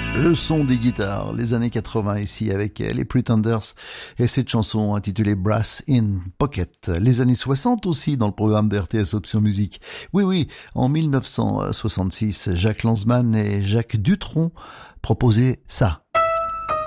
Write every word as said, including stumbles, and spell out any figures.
Le son des guitares, les années quatre-vingts ici avec les Pretenders et cette chanson intitulée Brass in Pocket. Les années soixante aussi dans le programme d'R T S Option Musique. Oui, oui, en mille neuf cent soixante-six, Jacques Lanzmann et Jacques Dutronc proposaient ça.